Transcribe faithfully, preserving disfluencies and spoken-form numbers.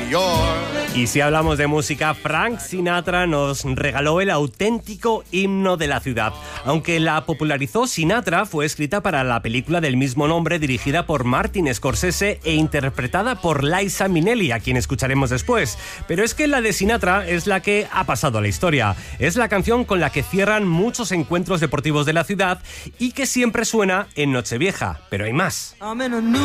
York. Y si hablamos de música, Frank Sinatra nos regaló el auténtico himno de la ciudad. Aunque la popularizó Sinatra, fue escrita para la película del mismo nombre, dirigida por Martin Scorsese e interpretada por Liza Minnelli, a quien escucharemos después. Pero es que la de Sinatra es la que ha pasado a la historia. Es la canción con la que cierran muchos encuentros deportivos de la ciudad y que siempre suena en Nochevieja. Pero hay más.